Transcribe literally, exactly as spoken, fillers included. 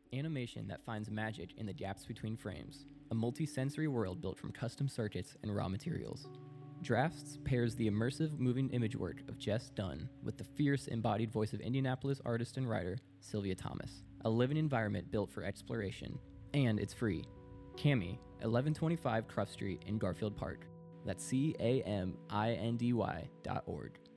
Animation that finds magic in the gaps between frames. A multi-sensory world built from custom circuits and raw materials. Drafts pairs the immersive moving image work of Jess Dunn with the fierce embodied voice of Indianapolis artist and writer Sylvia Thomas. A living environment built for exploration. And it's free. Cami, eleven twenty-five Cruft Street in Garfield Park. That's C A M I N D Y dot org.